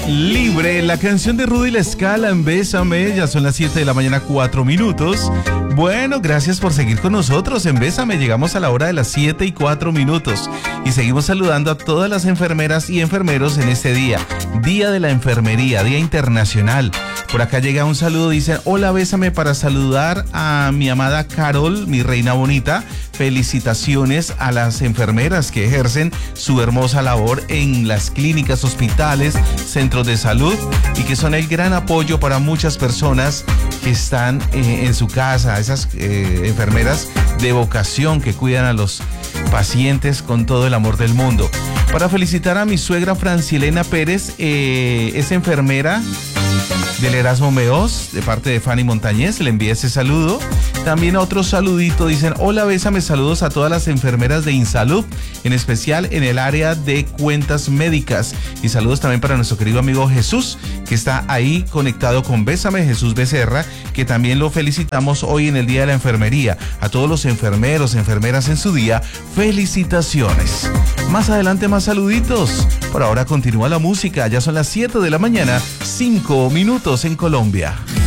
Libre, la canción de Rudy La Scala en Bésame, ya son las 7 de la mañana, 4 minutos. Bueno, gracias por seguir con nosotros en Bésame, llegamos a la hora de las 7 y 4 minutos y seguimos saludando a todas las enfermeras y enfermeros en este día, Día de la Enfermería, Día Internacional. Por acá llega un saludo, dicen, hola, Bésame para saludar a mi amada Carol, mi reina bonita. Felicitaciones a las enfermeras que ejercen su hermosa labor en las clínicas, hospitales, centros de salud y que son el gran apoyo para muchas personas que están en su casa, esas enfermeras de vocación que cuidan a los pacientes con todo el amor del mundo. Para felicitar a mi suegra Francilena Pérez, es enfermera del Erasmo Meos, de parte de Fanny Montañez, le envía ese saludo. También otro saludito, dicen, hola, Bésame, saludos a todas las enfermeras de Insalud, en especial en el área de cuentas médicas. Y saludos también para nuestro querido amigo Jesús, que está ahí conectado con Bésame, Jesús Becerra, que también lo felicitamos hoy en el Día de la Enfermería. A todos los enfermeros, enfermeras en su día, felicitaciones. Más adelante más saluditos. Por ahora continúa la música, ya son las 7 de la mañana, 5 minutos en Colombia.